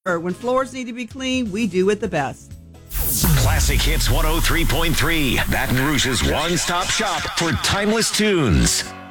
When floors need to be clean, we do it the best. Classic Hits 103.3, Baton Rouge's one-stop shop for timeless tunes.